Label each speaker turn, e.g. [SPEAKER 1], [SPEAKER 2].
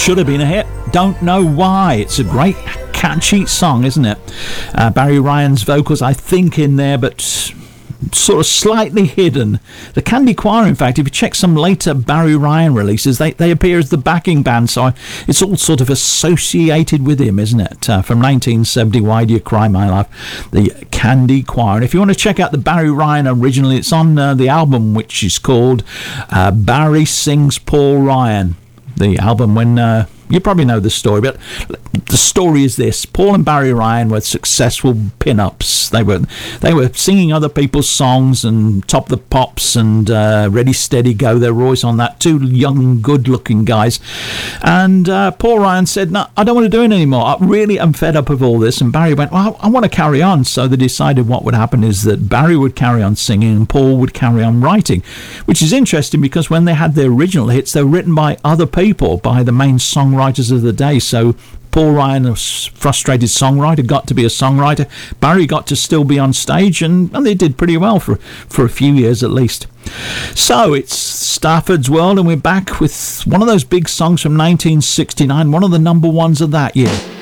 [SPEAKER 1] should have been a hit. Don't Know Why. It's a great, catchy song, isn't it? Barry Ryan's vocals, I think, in there, but sort of slightly hidden. The Candy Choir, in fact, if you check some later Barry Ryan releases, they appear as the backing band, so it's all sort of associated with him, isn't it? From 1970, Why Do You Cry My Life, the Candy Choir. And if you want to check out the Barry Ryan original, it's on the album, which is called Barry Sings Paul Ryan. The album when... you probably know the story, but the story is this. Paul and Barry Ryan were successful pin-ups. They were singing other people's songs and Top the Pops and Ready, Steady, Go. They were always on that. Two young, good-looking guys. And Paul Ryan said, no, I don't want to do it anymore. I really am fed up of all this. And Barry went, well, I want to carry on. So they decided what would happen is that Barry would carry on singing and Paul would carry on writing, which is interesting because when they had their original hits, they were written by other people, by the main songwriters of the day. So Paul Ryan, a frustrated songwriter, got to be a songwriter. Barry got to still be on stage, and they did pretty well for a few years at least. So it's Stafford's World, and we're back with one of those big songs from 1969, one of the number ones of that year.